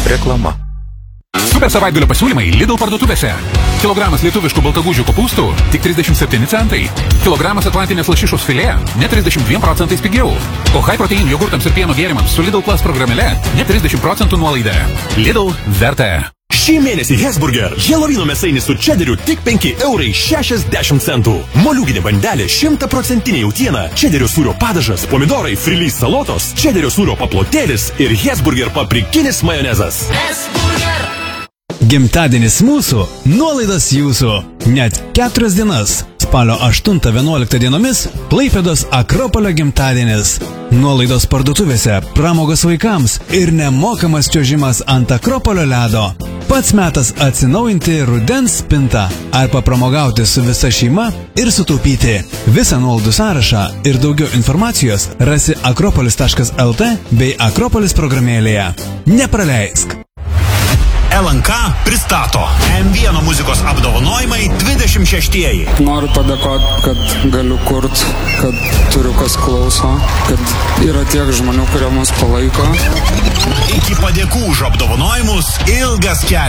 Reklama. Super savaitgalio pasiūlymai Lidl parduotuvėse. Kilogramas lietuviškų baltagūdžių kopūstų tik 37 centai. Kilogramas atlantinės lašišos filė net 32% pigiau. O high protein jogurtams ir pieno gėrimams su Lidl Plus programėle net 30% nuolaida. Lidl verta. Šį mėnesį Hesburger. Helovino mėsainis su čederiu tik 5,60 €. Moliūginė bandelė 100% jautiena. Čederio sūrio padažas, pomidorai, frilys salotos, čederio sūrio paplotėlis ir Hesburger paprikinis majonezas. Hesburger. Gimtadienis mūsų, nuolaidos jūsų. Net 4 dienas. Spalio 8-11 dienomis Klaipėdos Akropolio gimtadienis. Nuolaidos parduotuvėse, pramogos vaikams ir nemokamas čiuožimas ant Akropolio ledo. Pats metas atsinaujinti rudens spintą arba pramogauti su visa šeima ir sutaupyti. Visą nuolaidų sąrašą ir daugiau informacijos rasi akropolis.lt bei Akropolis programėlėje. Nepraleisk! LNK pristato M1 muzikos apdovanojimai 26-ieji. Noriu padėkoti, kad galiu kurt, kad turiu kas klauso, kad yra tiek žmonių, kurie mus palaiko. Iki padėkų už apdovanojimus ilgas kelias.